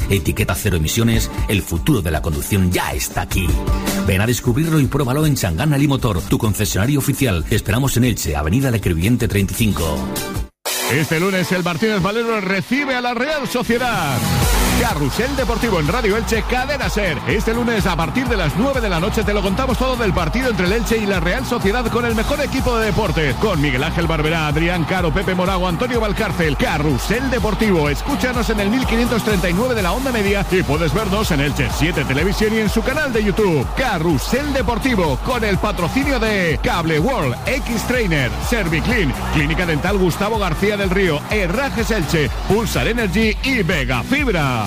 etiqueta cero emisiones, el futuro de la conducción ya está aquí. Ven a descubrirlo y pruébalo en Changán Ali Motor, tu concesionario oficial. Te esperamos en Elche, Avenida de Crevillente 35. Este lunes el Martínez Valero recibe a la Real Sociedad. Carrusel Deportivo en Radio Elche, Cadena Ser. Este lunes a partir de las 9 de la noche te lo contamos todo del partido entre el Elche y la Real Sociedad con el mejor equipo de deportes. Con Miguel Ángel Barberá, Adrián Caro, Pepe Morago, Antonio Valcárcel. Carrusel Deportivo. Escúchanos en el 1539 de la onda media y puedes vernos en Elche 7 Televisión y en su canal de YouTube. Carrusel Deportivo con el patrocinio de Cable World, X-Trainer, Serviclean, Clínica Dental Gustavo García del Río, Herrajes Elche, Pulsar Energy y Vega Fibra.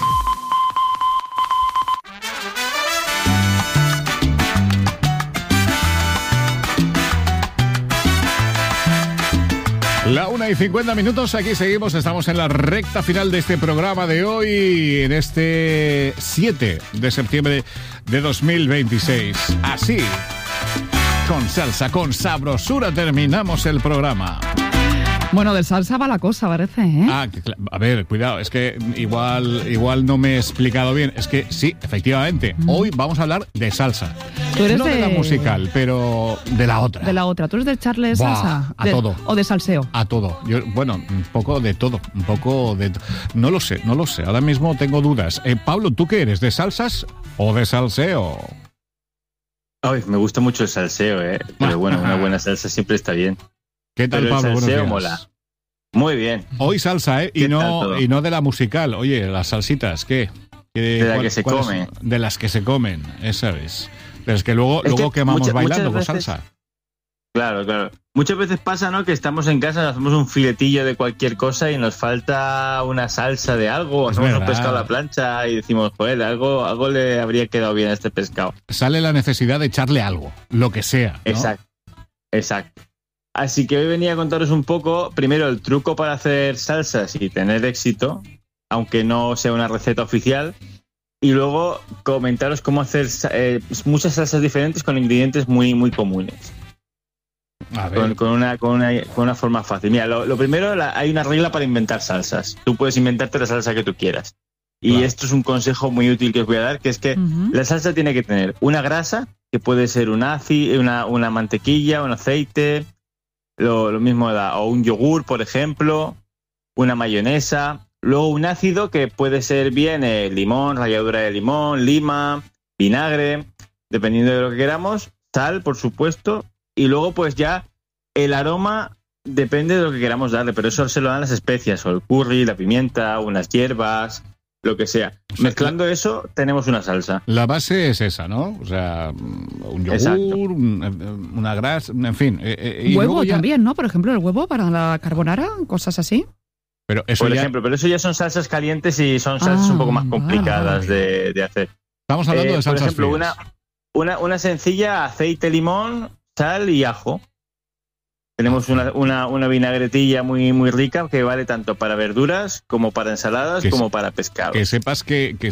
La 1:50, aquí seguimos, estamos en la recta final de este programa de hoy, en este 7 de septiembre de 2026. Así, con salsa, con sabrosura terminamos el programa. Bueno, de salsa va la cosa, parece, ¿eh? A ver, cuidado, es que igual no me he explicado bien. Es que sí, efectivamente, hoy vamos a hablar de salsa. ¿Tú eres no de la musical, pero de la otra. De la otra. ¿Tú eres de echarle salsa? A todo. ¿O de salseo? A todo. Un poco de todo. No lo sé. Ahora mismo tengo dudas. Pablo, ¿tú qué eres? ¿De salsas o de salseo? Ay, me gusta mucho el salseo, pero bueno, una buena salsa siempre está bien. ¿Qué tal, Pablo? El salseo mola. Muy bien. Hoy salsa, y no de la musical. Oye, las salsitas, ¿qué? De las que se come. De las que se comen, esa es. Pero es que luego quemamos bailando con salsa. Claro. Muchas veces pasa, ¿no? Que estamos en casa, hacemos un filetillo de cualquier cosa y nos falta una salsa de algo, o hacemos un pescado a la plancha y decimos, joder, algo le habría quedado bien a este pescado. Sale la necesidad de echarle algo, lo que sea, ¿no? Exacto. Así que hoy venía a contaros un poco, primero, el truco para hacer salsas y tener éxito, aunque no sea una receta oficial, y luego comentaros cómo hacer muchas salsas diferentes con ingredientes muy, muy comunes. A ver. Con una forma fácil. Mira, lo primero, hay una regla para inventar salsas. Tú puedes inventarte la salsa que tú quieras. Y esto es un consejo muy útil que os voy a dar, que es que la salsa tiene que tener una grasa, que puede ser una mantequilla, un aceite, lo mismo da, o un yogur, por ejemplo, una mayonesa, luego un ácido que puede ser bien limón, ralladura de limón, lima, vinagre, dependiendo de lo que queramos, sal, por supuesto, y luego pues ya el aroma depende de lo que queramos darle, pero eso se lo dan las especias, o el curry, la pimienta, unas hierbas, lo que sea. Mezclando eso, tenemos una salsa. La base es esa, ¿no? O sea, un yogur, una grasa, en fin. Huevo también, ¿no? Por ejemplo, el huevo para la carbonara, cosas así. Pero eso pero eso ya son salsas calientes y son salsas un poco más complicadas de hacer. Estamos hablando de salsas por ejemplo, una sencilla, aceite, limón, sal y ajo. Tenemos una vinagretilla muy, muy rica que vale tanto para verduras como para ensaladas como para pescado. Que sepas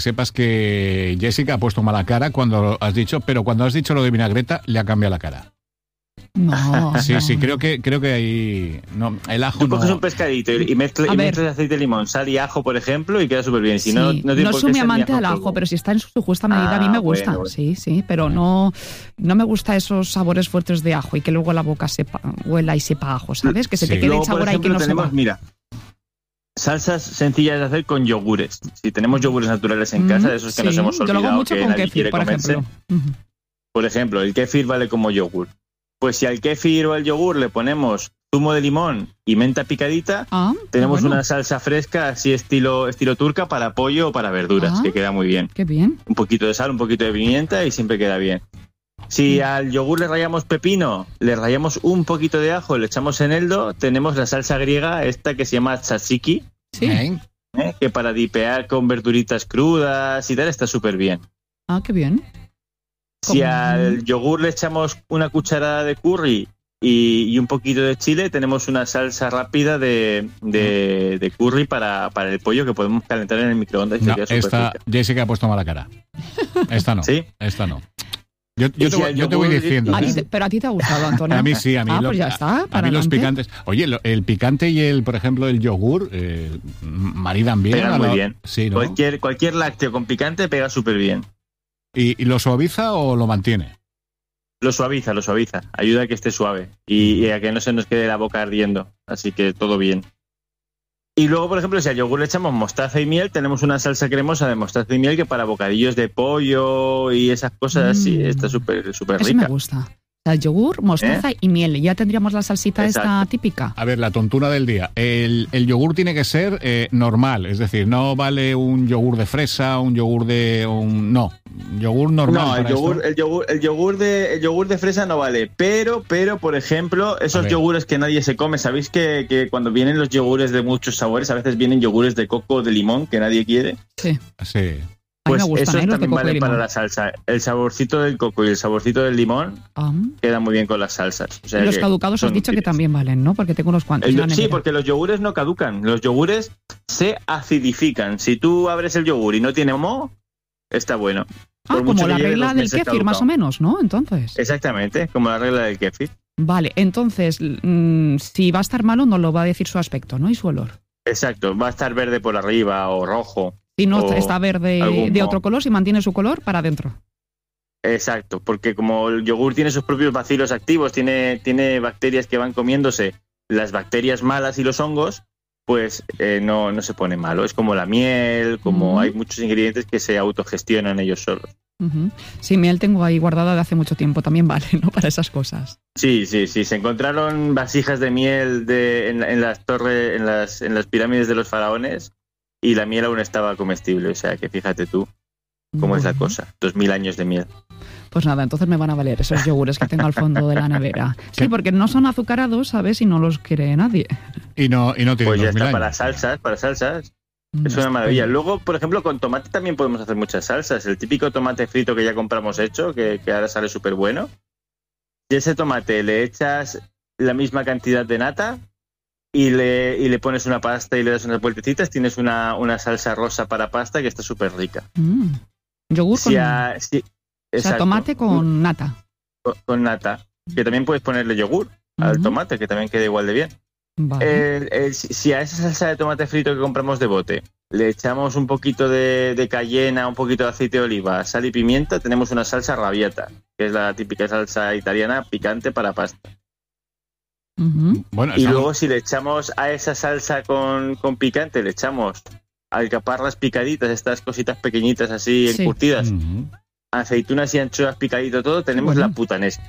que Jessica ha puesto mala cara cuando has dicho lo de vinagreta le ha cambiado la cara. No. Sí, creo que ahí no, el ajo. Tú coges un pescadito y mezclas aceite, limón, sal y ajo, por ejemplo, y queda súper bien. Si no soy muy amante del ajo, pero si está en su justa medida, a mí me gusta. Bueno. Sí, pero no me gusta esos sabores fuertes de ajo y que luego la boca huela y sepa ajo, ¿sabes? Que se te quede el sabor ahí que no se va. Mira, salsas sencillas de hacer con yogures. Si tenemos yogures naturales en casa, de esos que nos hemos olvidado, yo lo hago mucho que con nadie kéfir, quiere por comerse. Ejemplo. Por ejemplo, el kéfir vale como yogur. Pues si al kéfir o al yogur le ponemos zumo de limón y menta picadita, tenemos una salsa fresca así estilo turca para pollo o para verduras, que queda muy bien. Qué bien. Un poquito de sal, un poquito de pimienta y siempre queda bien. Si al yogur le rallamos pepino, le rallamos un poquito de ajo, le echamos eneldo, tenemos la salsa griega esta que se llama tzatziki, que para dipear con verduritas crudas y tal está súper bien. Qué bien. Si al yogur le echamos una cucharada de curry y un poquito de chile, tenemos una salsa rápida de curry para el pollo que podemos calentar en el microondas. No, esta Jessica ha puesto mala cara. Esta no. ¿Sí? Esta no. Yo te voy diciendo. Pero a ti te ha gustado, Antonio. A mí sí, a mí. Pues ya está. A mí los picantes. Oye, el picante y por ejemplo, el yogur maridan bien. Pegan muy bien. Sí, ¿no? Cualquier lácteo con picante pega súper bien. ¿Y lo suaviza o lo mantiene? Lo suaviza. Ayuda a que esté suave y a que no se nos quede la boca ardiendo. Así que todo bien. Y luego, por ejemplo, si al yogur le echamos mostaza y miel, tenemos una salsa cremosa de mostaza y miel que para bocadillos de pollo y esas cosas así está súper rica. Eso me gusta. O sea, yogur, mostaza y miel. Ya tendríamos la salsita esta típica. A ver, la tontura del día. El yogur tiene que ser normal. Es decir, no vale un yogur de fresa, un yogur de... No, yogur normal. No, el yogur de fresa no vale. Pero por ejemplo, esos yogures que nadie se come. ¿Sabéis que cuando vienen los yogures de muchos sabores, a veces vienen yogures de coco o de limón que nadie quiere? Sí. Pues esos también valen para la salsa. El saborcito del coco y el saborcito del limón quedan muy bien con las salsas. O sea, los caducados has dicho que también valen, ¿no? Porque tengo unos cuantos. Sí, porque los yogures no caducan. Los yogures se acidifican. Si tú abres el yogur y no tiene moho, está bueno. Como la regla del kéfir, más o menos, ¿no? Entonces. Exactamente, como la regla del kéfir. Vale, entonces, si va a estar malo, no lo va a decir su aspecto, ¿no? Y su olor. Exacto, va a estar verde por arriba o rojo. Si no está verde de otro color, si mantiene su color, para adentro. Exacto, porque como el yogur tiene sus propios bacilos activos, tiene bacterias que van comiéndose las bacterias malas y los hongos, pues no se pone malo. Es como la miel, como hay muchos ingredientes que se autogestionan ellos solos. Sí, miel tengo ahí guardada de hace mucho tiempo, también vale, ¿no? Para esas cosas. Sí, se encontraron vasijas de miel en las torres, en las pirámides de los faraones. Y la miel aún estaba comestible, o sea que fíjate tú cómo es la cosa. 2000 años de miel. Pues nada, entonces me van a valer esos yogures que tengo al fondo de la nevera. Sí, porque no son azucarados, ¿sabes? Y no los quiere nadie. Y no tienen pues ya está, años. para salsas. Es una maravilla. Luego, por ejemplo, con tomate también podemos hacer muchas salsas. El típico tomate frito que ya compramos hecho, que ahora sale súper bueno. Y ese tomate le echas la misma cantidad de nata y le pones una pasta y le das unas vueltecitas, tienes una salsa rosa para pasta que está súper rica. Yogur con... O sea, tomate con nata. Con nata. Que también puedes ponerle yogur al tomate, que también queda igual de bien. Vale. Si a esa salsa de tomate frito que compramos de bote le echamos un poquito de cayena, un poquito de aceite de oliva, sal y pimienta, tenemos una salsa rabiata, que es la típica salsa italiana picante para pasta. Bueno, y luego si le echamos a esa salsa con picante, le echamos alcaparras picaditas, estas cositas pequeñitas así encurtidas, aceitunas y anchoas picadito todo, tenemos la putanesca.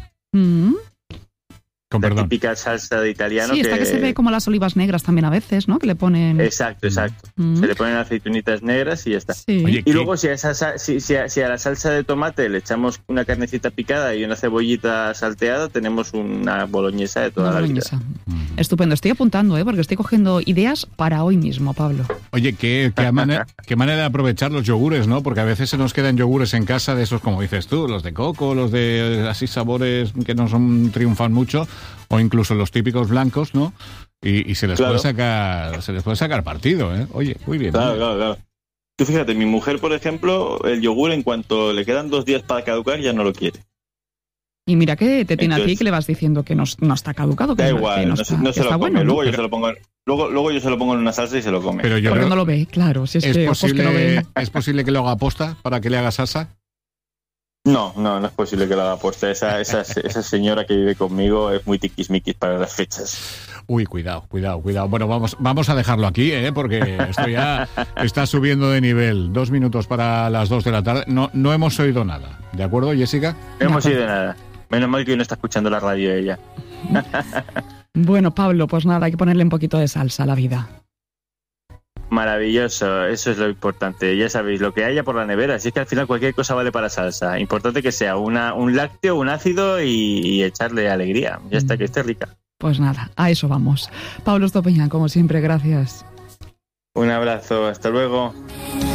La típica salsa de italiano. Sí, esta que se ve como las olivas negras también a veces, ¿no? Que le ponen... Exacto. Se le ponen aceitunitas negras y ya está. Sí. Oye, y luego si a la salsa de tomate le echamos una carnecita picada y una cebollita salteada, tenemos una boloñesa de toda la vida. Estupendo. Estoy apuntando, porque estoy cogiendo ideas para hoy mismo, Pablo. Oye, qué manera de aprovechar los yogures, ¿no? Porque a veces se nos quedan yogures en casa de esos, como dices tú, los de coco, los de así sabores que no triunfan mucho, o incluso los típicos blancos, ¿no? Y se les puede sacar partido, ¿eh? Oye, muy bien. Claro. Tú fíjate, mi mujer, por ejemplo, el yogur en cuanto le quedan 2 días para caducar ya no lo quiere. Y mira que te tiene a ti que le vas diciendo que no está caducado. Que da igual, no se lo come. Bueno, luego yo se lo pongo. Luego yo se lo pongo en una salsa y se lo come. Pero porque no lo ve, claro. Si ¿Es posible que lo haga aposta para que le haga salsa? No es posible que lo haga aposta. Esa señora que vive conmigo es muy tiquismiquis para las fechas. Uy, cuidado. Bueno, vamos a dejarlo aquí, porque esto ya está subiendo de nivel. 2 minutos para las 2 de la tarde. No hemos oído nada. ¿De acuerdo, Jessica? No hemos oído nada. Menos mal que no está escuchando la radio ella. Bueno, Pablo, pues nada, hay que ponerle un poquito de salsa a la vida. Maravilloso, eso es lo importante. Ya sabéis, lo que haya por la nevera. Si es que al final cualquier cosa vale para salsa. Importante que sea un lácteo, un ácido y echarle alegría. Ya está, que esté rica. Pues nada, a eso vamos. Pablo Estopiñán, como siempre, gracias. Un abrazo, hasta luego.